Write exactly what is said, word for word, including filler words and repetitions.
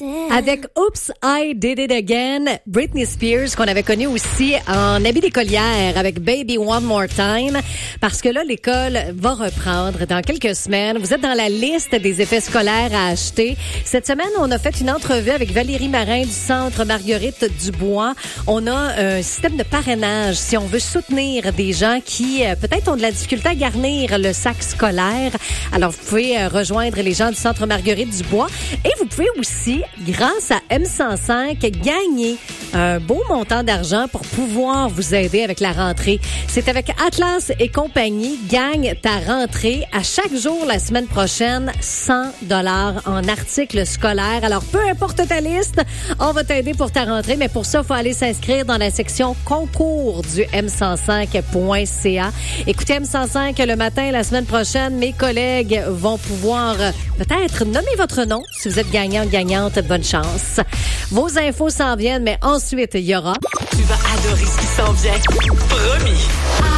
Avec Oops, I Did It Again, Britney Spears, qu'on avait connue aussi en habit d'écolière avec Baby One More Time, parce que là, l'école va reprendre dans quelques semaines. Vous êtes dans la liste des effets scolaires à acheter. Cette semaine, on a fait une entrevue avec Valérie Marin du Centre Marguerite Dubois. On a un système de parrainage si on veut soutenir des gens qui, euh, peut-être, ont de la difficulté à garnir le sac scolaire. Alors, vous pouvez euh, rejoindre les gens du Centre Marguerite Dubois et vous pouvez aussi, grâce à M cent cinq, gagner un beau montant d'argent pour pouvoir vous aider avec la rentrée. C'est avec Atlas et compagnie. Gagne ta rentrée à chaque jour la semaine prochaine, cent dollars en articles scolaires. Alors, peu importe ta liste, on va t'aider pour ta rentrée, mais pour ça, il faut aller s'inscrire dans la section concours du m cent cinq point c a. Écoutez M cent cinq le matin la semaine prochaine. Mes collègues vont pouvoir euh, peut-être nommer votre nom si vous êtes gagnant, gagnante. Bonne chance. Vos infos s'en viennent, mais ensuite, il y aura... Tu vas adorer ce qui s'en vient. Promis.